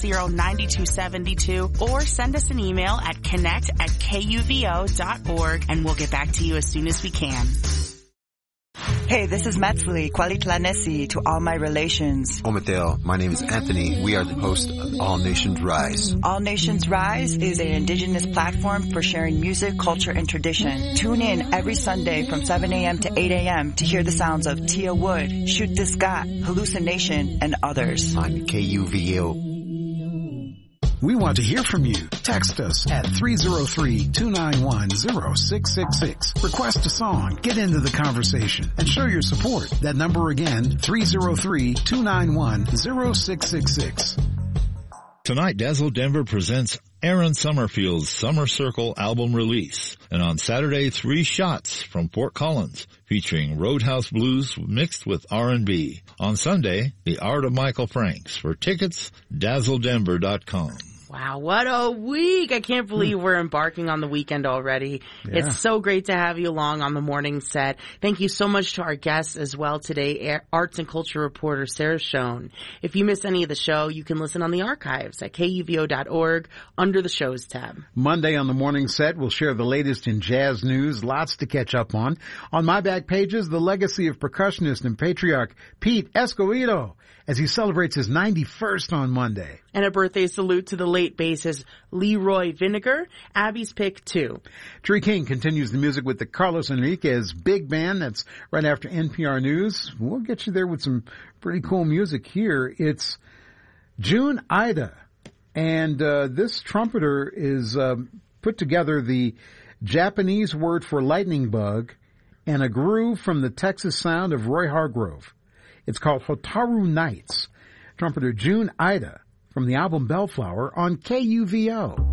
660-9272 or send us an email at connect@kuvo.org and we'll get back to you as soon as we can. Hey, this is Metzli, Kwalitlanesi to all my relations. Omateo, my name is Anthony. We are the host of All Nations Rise. All Nations Rise is an indigenous platform for sharing music, culture, and tradition. Tune in every Sunday from 7 a.m. to 8 a.m. to hear the sounds of Tia Wood, Shoot the Scott, Hallucination, and others. On KUVO. We want to hear from you. Text us at 303-291-0666. Request a song, get into the conversation, and show your support. That number again, 303-291-0666. Tonight, Dazzle Denver presents Aaron Summerfield's Summer Circle album release. And on Saturday, 3 shots from Fort Collins, featuring Roadhouse Blues mixed with R&B. On Sunday, The Art of Michael Franks. For tickets, dazzledenver.com. Wow, what a week. I can't believe we're embarking on the weekend already. Yeah. It's so great to have you along on the morning set. Thank you so much to our guests as well today, arts and culture reporter Sarah Schoen. If you miss any of the show, you can listen on the archives at kuvo.org under the shows tab. Monday on the morning set, we'll share the latest in jazz news, lots to catch up on. On my back pages, the legacy of percussionist and patriarch Pete Escovedo as he celebrates his 91st on Monday. And a birthday salute to the late bassist Leroy Vinegar, Abby's pick too. Tree King continues the music with the Carlos Enriquez Big Band. That's right after NPR News. We'll get you there with some pretty cool music here. It's June Ida, and this trumpeter is put together the Japanese word for lightning bug and a groove from the Texas sound of Roy Hargrove. It's called Hotaru Nights. Trumpeter June Ida from the album Bellflower on KUVO.